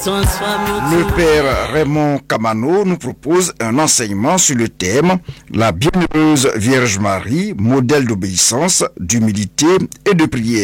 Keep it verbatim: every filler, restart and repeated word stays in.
Le père Raymond Kamano nous propose un enseignement sur le thème « La bienheureuse Vierge Marie, modèle d'obéissance, d'humilité et de prière ».